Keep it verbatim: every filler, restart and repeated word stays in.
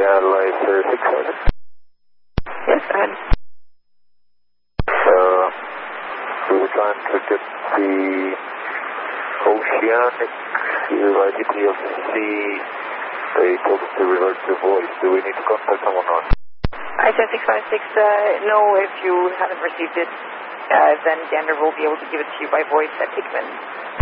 Airlines uh, six seven. Yes, go ahead. Uh, we were trying to get the Oceanic uh, I D P of C. They told us to revert to voice. Do we need to contact someone or not? I said six five six, uh, no, if you haven't received it, uh, then Gander will be able to give it to you by voice at Hickman.